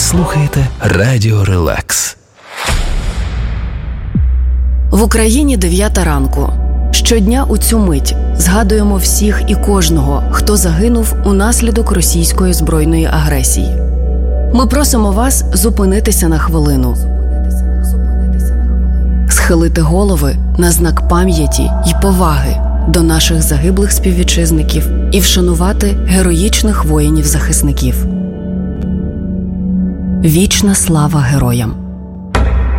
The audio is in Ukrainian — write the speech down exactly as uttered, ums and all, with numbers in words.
слухаєте Радіо Релакс. В Україні дев'ята ранку. Щодня у цю мить згадуємо всіх і кожного, хто загинув унаслідок російської збройної агресії. Ми просимо вас зупинитися на хвилину, схилити голови на знак пам'яті й поваги до наших загиблих співвітчизників і вшанувати героїчних воїнів-захисників. Вічна слава героям!